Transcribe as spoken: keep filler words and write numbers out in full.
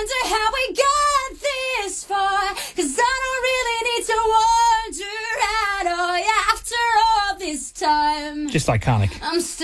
wonder how we got this far, 'cause I don't really need to wonder at all. Yeah, after all this time, Just iconic. I'm still